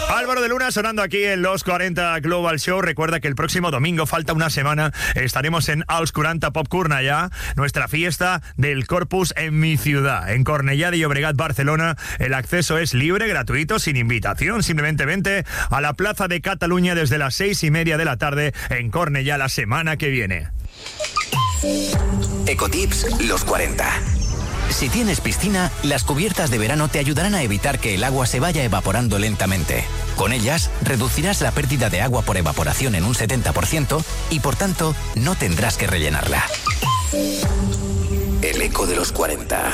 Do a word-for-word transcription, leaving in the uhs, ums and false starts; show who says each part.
Speaker 1: Álvaro de Luna sonando aquí en Los cuarenta Global Show. Recuerda que el próximo domingo, falta una semana, estaremos en Els cuarenta Pop Cornellà, nuestra fiesta del Corpus en mi ciudad, en Cornellà de Llobregat, Barcelona. El acceso es libre, gratuito, sin invitación. Simplemente vente a la Plaza de Cataluña desde las seis y media de la tarde en Cornellà la semana que viene.
Speaker 2: Ecotips Los cuarenta. Si tienes piscina, las cubiertas de verano te ayudarán a evitar que el agua se vaya evaporando lentamente. Con ellas, reducirás la pérdida de agua por evaporación en un setenta por ciento y, por tanto, no tendrás que rellenarla. El eco de los cuarenta.